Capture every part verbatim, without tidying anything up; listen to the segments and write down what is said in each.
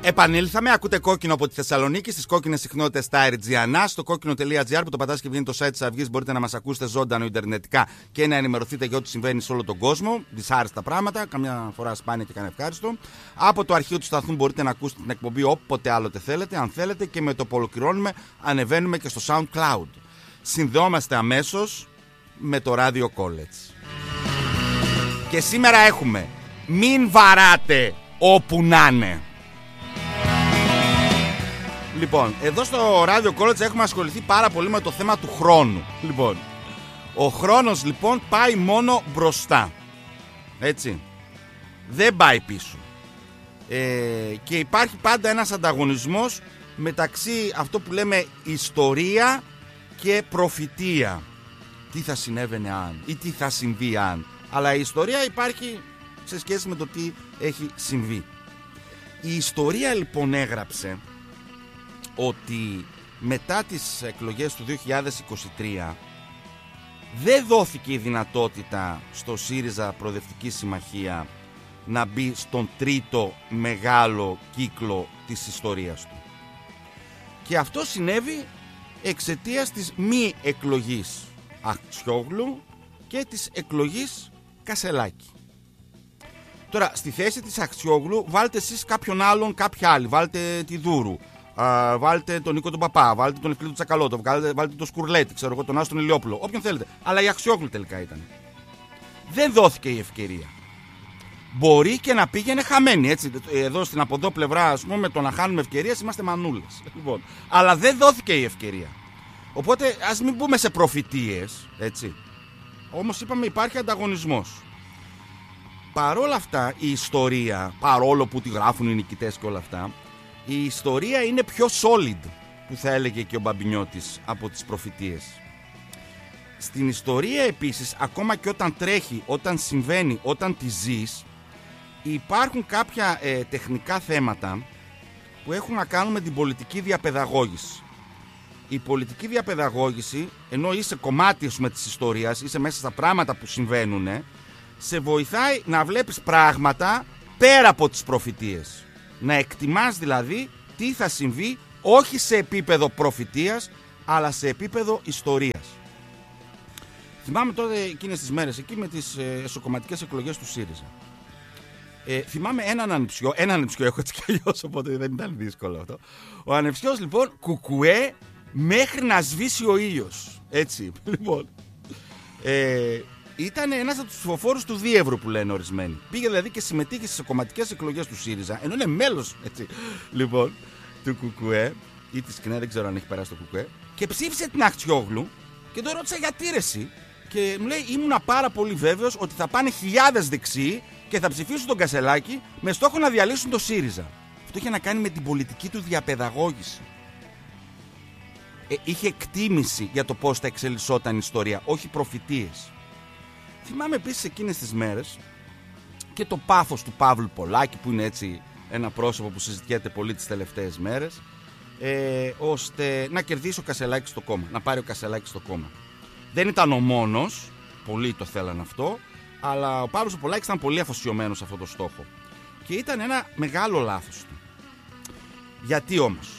Επανήλθαμε, ακούτε Κόκκινο από τη Θεσσαλονίκη στις κόκκινες συχνότητες στα Ερτζιανά, στο κόκκινο τελεία τζι άρ που το πατάς και βγαίνει το site της Αυγής. Μπορείτε να μας ακούσετε ζωντανό ιντερνετικά και να ενημερωθείτε για ό,τι συμβαίνει σε όλο τον κόσμο. Δυσάρεστα πράγματα, καμιά φορά σπάνια και κανένα ευχάριστο. Από το αρχείο του σταθμού μπορείτε να ακούσετε την εκπομπή όποτε άλλοτε θέλετε, αν θέλετε, και με το που ολοκληρώνουμε ανεβαίνουμε και στο SoundCloud. Συνδεόμαστε αμέσως με το Radio College. Και σήμερα έχουμε «Μην βαράτε όπου να είναι». Λοιπόν, εδώ στο Radio College έχουμε ασχοληθεί πάρα πολύ με το θέμα του χρόνου. Λοιπόν, ο χρόνος λοιπόν πάει μόνο μπροστά. Έτσι. Δεν πάει πίσω. Ε, και υπάρχει πάντα ένας ανταγωνισμός μεταξύ αυτό που λέμε ιστορία και προφητεία. Τι θα συνέβαινε αν ή τι θα συμβεί αν. Αλλά η ιστορία υπάρχει σε σχέση με το τι έχει συμβεί. Η ιστορία λοιπόν έγραψε ότι μετά τις εκλογές του δύο χιλιάδες είκοσι τρία δεν δόθηκε η δυνατότητα στο ΣΥΡΙΖΑ Προοδευτική Συμμαχία να μπει στον τρίτο μεγάλο κύκλο της ιστορίας του. Και αυτό συνέβη εξαιτίας της μη εκλογής Αχτσιόγλου και της εκλογής Κασελάκη. Τώρα, στη θέση της Αχτσιόγλου βάλτε εσείς κάποιον άλλον, κάποια άλλη. Βάλτε τη Δούρου, α, βάλτε τον Νίκο τον Παπά, βάλτε τον Ευκλήδη του Τσακαλώτο, βάλτε, βάλτε τον Σκουρλέτη, ξέρω εγώ, τον Άστον Ηλιόπουλο, όποιον θέλετε. Αλλά η Αχτσιόγλου τελικά ήταν. Δεν δόθηκε η ευκαιρία. Μπορεί και να πήγαινε χαμένη, έτσι. Εδώ στην από εδώ πλευρά, ας πούμε, με το να χάνουμε ευκαιρίες είμαστε μανούλες. Λοιπόν, αλλά δεν δόθηκε η ευκαιρία. Οπότε ας μην μπούμε σε προφητείες, έτσι. Όμως είπαμε υπάρχει ανταγωνισμός. Παρόλα αυτά η ιστορία, παρόλο που τη γράφουν οι νικητές και όλα αυτά, η ιστορία είναι πιο solid, που θα έλεγε και ο Μπαμπινιώτης, από τις προφητείες. Στην ιστορία επίσης, ακόμα και όταν τρέχει, όταν συμβαίνει, όταν τη ζεις, υπάρχουν κάποια ε, τεχνικά θέματα που έχουν να κάνουν με την πολιτική διαπαιδαγώγηση. Η πολιτική διαπαιδαγώγηση, ενώ είσαι κομμάτι με της ιστορίας, είσαι μέσα στα πράγματα που συμβαίνουν, σε βοηθάει να βλέπεις πράγματα πέρα από τις προφητείες. Να εκτιμάς δηλαδή τι θα συμβεί, όχι σε επίπεδο προφητείας, αλλά σε επίπεδο ιστορίας. Θυμάμαι τότε εκείνες τις μέρες, εκεί με τις ε, εσωκομματικές εκλογές του ΣΥΡΙΖΑ. Ε, θυμάμαι έναν ανιψιό, έναν ανιψιό έχω έτσι κι αλλιώς, οπότε δεν ήταν δύσκολο αυτό. Ο ανιψιός λοιπόν κουκουέ μέχρι να σβήσει ο ήλιος. Έτσι, λοιπόν. Ε, ήταν ένας από τους ψηφοφόρους του Δίευρου που λένε ορισμένοι. Πήγε δηλαδή και συμμετείχε στις κομματικές εκλογές του ΣΥΡΙΖΑ, ενώ είναι μέλος, έτσι, λοιπόν, του κουκουέ ή της ΚΝΕ, δεν ξέρω αν έχει περάσει το κουκουέ, και ψήφισε την Αχτσιόγλου και το ρώτησα γιατί ρε εσύ. Και μου λέει, ήμουνα πάρα πολύ βέβαιος ότι θα πάνε χιλιάδες δεξιοί και θα ψηφίσουν τον Κασελάκη με στόχο να διαλύσουν το ΣΥΡΙΖΑ. Αυτό είχε να κάνει με την πολιτική του διαπαιδαγώγηση. Ε, είχε εκτίμηση για το πώς θα εξελισσόταν η ιστορία, όχι προφητείες. Θυμάμαι επίσης εκείνες τις μέρες και το πάθος του Παύλου Πολάκη, που είναι έτσι ένα πρόσωπο που συζητιέται πολύ τις τελευταίες μέρες, ε, ώστε να κερδίσει ο Κασελάκης στο κόμμα, να πάρει ο Κασελάκης στο κόμμα. Δεν ήταν ο μόνος, πολλοί το θέλαν αυτό, αλλά ο Παύλος Πολάκης ήταν πολύ αφοσιωμένος σε αυτό το στόχο. Και ήταν ένα μεγάλο λάθος του. Γιατί όμως?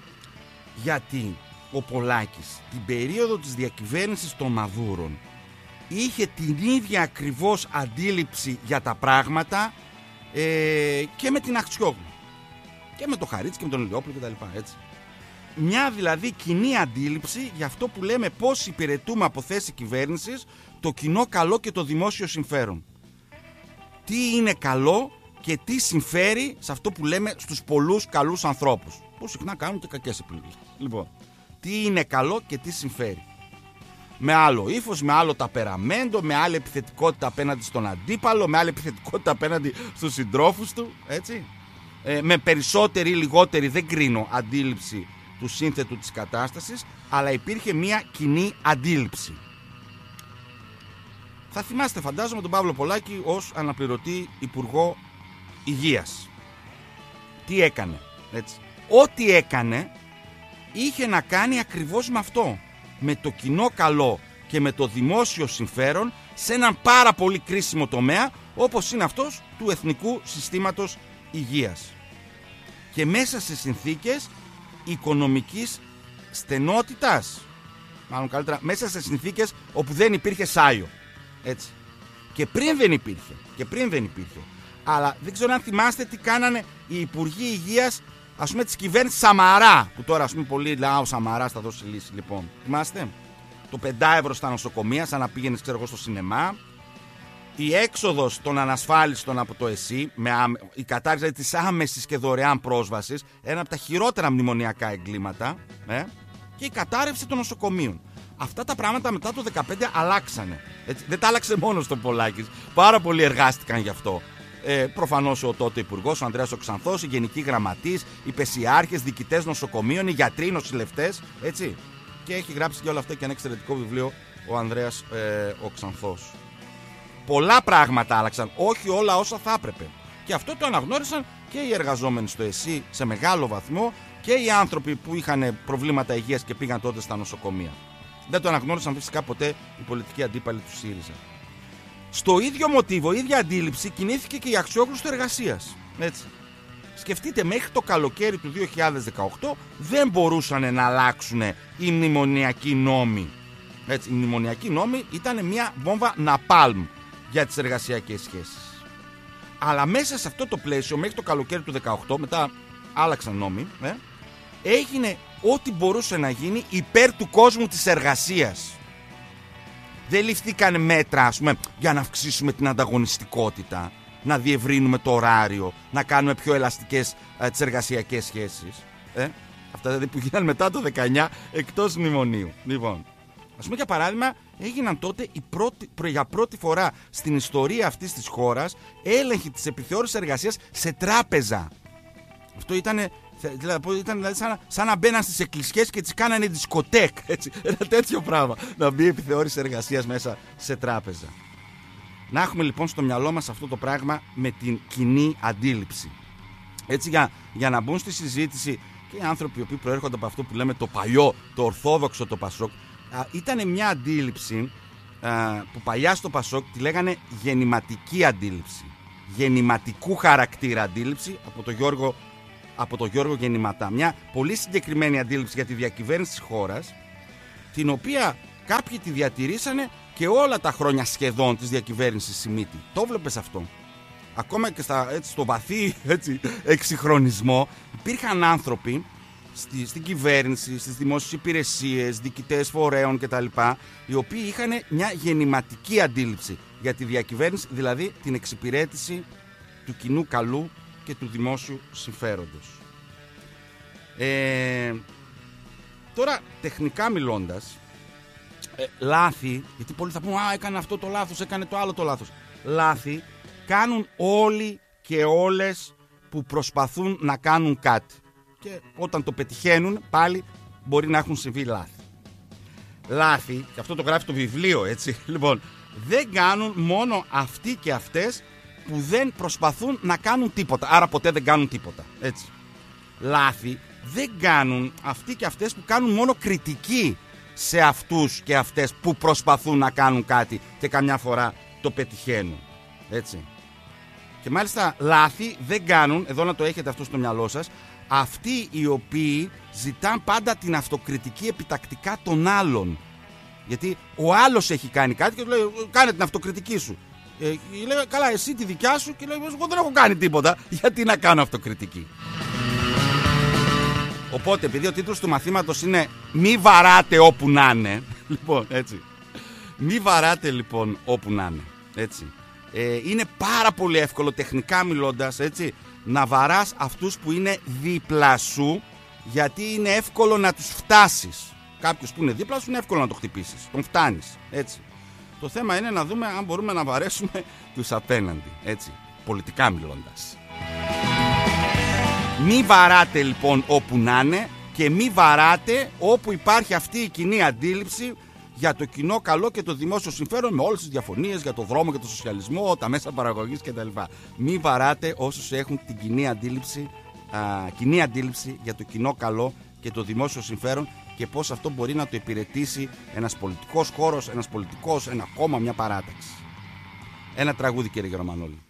Γιατί ο Πολάκης την περίοδο της διακυβέρνησης των Μαδούρων είχε την ίδια ακριβώς αντίληψη για τα πράγματα ε, και με την Αχτσιόγλου και με το Χαρίτση και με τον Ηλιόπουλο κτλ. Έτσι. Μια δηλαδή κοινή αντίληψη για αυτό που λέμε πώς υπηρετούμε από θέση κυβέρνησης το κοινό καλό και το δημόσιο συμφέρον. Τι είναι καλό και τι συμφέρει σε αυτό που λέμε στους πολλούς καλούς ανθρώπους, που συχνά κάνουν και κακές επιλογές. Λοιπόν, τι είναι καλό και τι συμφέρει. Με άλλο ύφος, με άλλο ταπεραμέντο, με άλλη επιθετικότητα απέναντι στον αντίπαλο, με άλλη επιθετικότητα απέναντι στους συντρόφους του, έτσι. Ε, με περισσότερη ή λιγότερη, δεν κρίνω, αντίληψη του σύνθετου της κατάστασης, αλλά υπήρχε μια κοινή αντίληψη. Θα θυμάστε, φαντάζομαι, τον Παύλο Πολάκη ως αναπληρωτή Υπουργό Υγείας. Τι έκανε, έτσι. Ό,τι έκανε είχε να κάνει ακριβώς με αυτό. Με το κοινό καλό και με το δημόσιο συμφέρον σε έναν πάρα πολύ κρίσιμο τομέα όπως είναι αυτός του Εθνικού Συστήματος Υγείας. και μέσα σε συνθήκες οικονομικής στενότητας, μάλλον καλύτερα μέσα σε συνθήκες όπου δεν υπήρχε σάιο, έτσι. Και πριν δεν υπήρχε, και πριν δεν υπήρχε. Αλλά δεν ξέρω αν θυμάστε τι κάνανε οι Υπουργοί Υγείας, ας πούμε, της κυβέρνησης Σαμαρά, που τώρα, ας πούμε, πολύ λαό ο Σαμαράς θα δώσει λύση, λοιπόν. Θυμάστε? Το πέντε ευρώ στα νοσοκομεία, σαν να πήγαινες, ξέρω εγώ, στο σινεμά. Η έξοδος των ανασφάλιστων από το ΕΣΥ, με άμε, η κατάργηση της άμεσης και δωρεάν πρόσβασης, ένα από τα χειρότερα μνημονιακά εγκλήματα, ε, και η κατάρρευση των νοσοκομείων. Αυτά τα πράγματα μετά το δεκαπέντε αλλάξανε. Έτσι, δεν τα άλλαξε μόνο στο Πολάκης. Πάρα πολλοί εργάστηκαν γι' αυτό. Ε, προφανώς ο τότε υπουργός, ο Ανδρέας ο Ξανθός, οι γενικοί γραμματείς, οι πεσιάρχες, διοικητές νοσοκομείων, οι γιατροί, οι νοσηλευτές. Έτσι. Και έχει γράψει και όλα αυτά και ένα εξαιρετικό βιβλίο ο Ανδρέας ε, ο Ξανθός. Πολλά πράγματα άλλαξαν, όχι όλα όσα θα έπρεπε. Και αυτό το αναγνώρισαν και οι εργαζόμενοι στο ΕΣΥ σε μεγάλο βαθμό και οι άνθρωποι που είχαν προβλήματα υγείας και πήγαν τότε στα νοσοκομεία. Δεν το αναγνώρισαν φυσικά ποτέ οι πολιτικοί αντίπαλοι του ΣΥΡΙΖΑ. Στο ίδιο μοτίβο, η ίδια αντίληψη κινήθηκε και η αξιόγλωστο εργασίας. Έτσι. Σκεφτείτε, μέχρι το καλοκαίρι του δύο χιλιάδες δεκαοκτώ δεν μπορούσαν να αλλάξουν οι μνημονιακοί νόμοι. Έτσι, οι μνημονιακοί νόμοι ήταν μια βόμβα ναπάλμ για τις εργασιακές σχέσεις. Αλλά μέσα σε αυτό το πλαίσιο, μέχρι το καλοκαίρι του δεκαοκτώ, μετά άλλαξαν νόμοι, ε, έγινε ό,τι μπορούσε να γίνει υπέρ του κόσμου της εργασίας. Δεν ληφθήκαν μέτρα, ας πούμε, για να αυξήσουμε την ανταγωνιστικότητα, να διευρύνουμε το ωράριο, να κάνουμε πιο ελαστικές ε, τις εργασιακές σχέσεις. Ε, αυτά δηλαδή που γίνανε μετά το δεκαεννιά εκτός μνημονίου. Λοιπόν, ας πούμε, για παράδειγμα, έγιναν τότε η πρώτη, για πρώτη φορά στην ιστορία αυτής της χώρας έλεγχοι της επιθεώρησης εργασίας σε τράπεζα. Αυτό ήταν, δηλαδή, ήταν δηλαδή σαν, σαν να μπαίναν στις εκκλησιές και τις κάνανε δισκοτέκ. Έτσι, ένα τέτοιο πράγμα. Να μπει επιθεώρηση εργασίας μέσα σε τράπεζα. Να έχουμε λοιπόν στο μυαλό μας αυτό το πράγμα με την κοινή αντίληψη. Έτσι, για, για να μπουν στη συζήτηση και οι άνθρωποι οι οποίοι προέρχονται από αυτό που λέμε το παλιό, το ορθόδοξο, το Πασόκ, ήταν μια αντίληψη α, που παλιά στο Πασόκ τη λέγανε γεννηματική αντίληψη. Γεννηματικού χαρακτήρα αντίληψη από τον Γιώργο, από το Γιώργο Γεννηματά. Μια πολύ συγκεκριμένη αντίληψη για τη διακυβέρνηση της χώρας, την οποία κάποιοι τη διατηρήσανε και όλα τα χρόνια σχεδόν της διακυβέρνησης Σιμίτη. Το βλέπεις αυτό. Ακόμα και στα, έτσι, στο βαθύ έτσι, εξυγχρονισμό υπήρχαν άνθρωποι στη, στην κυβέρνηση, στις δημόσιες υπηρεσίες, διοικητές φορέων κτλ. Οι οποίοι είχαν μια γεννηματική αντίληψη για τη διακυβέρνηση, δηλαδή την εξυπηρέτηση του κοινού καλού και του δημόσιου συμφέροντος. Ε, τώρα, τεχνικά μιλώντας, ε, λάθη, γιατί πολλοί θα πούν «Α, έκανε αυτό το λάθος, έκανε το άλλο το λάθος». Λάθη κάνουν όλοι και όλες που προσπαθούν να κάνουν κάτι. Και όταν το πετυχαίνουν, πάλι μπορεί να έχουν συμβεί λάθη. Λάθη, και αυτό το γράφει το βιβλίο, έτσι, λοιπόν, δεν κάνουν μόνο αυτοί και αυτές που δεν προσπαθούν να κάνουν τίποτα. Άρα ποτέ δεν κάνουν τίποτα, έτσι. Λάθη δεν κάνουν αυτοί και αυτές που κάνουν μόνο κριτική σε αυτούς και αυτές που προσπαθούν να κάνουν κάτι και καμιά φορά το πετυχαίνουν, έτσι. Και μάλιστα λάθη δεν κάνουν, εδώ να το έχετε αυτό στο μυαλό σας, αυτοί οι οποίοι ζητάν πάντα την αυτοκριτική επιτακτικά των άλλων. Γιατί ο άλλος έχει κάνει κάτι και του λέει κάνε την αυτοκριτική σου. Ε, λέει καλά εσύ τη δικιά σου και λέει εγώ δεν έχω κάνει τίποτα, γιατί να κάνω αυτοκριτική. Οπότε επειδή ο τίτλος του μαθήματος είναι μη βαράτε όπου να είναι, λοιπόν έτσι, μη βαράτε λοιπόν όπου να είναι, έτσι. Ε, είναι πάρα πολύ εύκολο τεχνικά μιλώντας, έτσι, να βαράς αυτούς που είναι δίπλα σου, γιατί είναι εύκολο να τους φτάσεις. Κάποιος που είναι δίπλα σου είναι εύκολο να το χτυπήσεις, τον φτάνεις, έτσι. Το θέμα είναι να δούμε αν μπορούμε να βαρέσουμε τους απέναντι, έτσι, πολιτικά μιλώντας. Μη βαράτε λοιπόν όπου να είναι και μη βαράτε όπου υπάρχει αυτή η κοινή αντίληψη για το κοινό καλό και το δημόσιο συμφέρον, με όλες τις διαφωνίες για το δρόμο και το σοσιαλισμό, τα μέσα παραγωγής κτλ. Μη βαράτε όσους έχουν την κοινή αντίληψη, α, κοινή αντίληψη για το κοινό καλό και το δημόσιο συμφέρον και πώς αυτό μπορεί να το υπηρετήσει ένας πολιτικός χώρος, ένας πολιτικός, ένα κόμμα, μια παράταξη. Ένα τραγούδι, κύριε Γερμανόλη.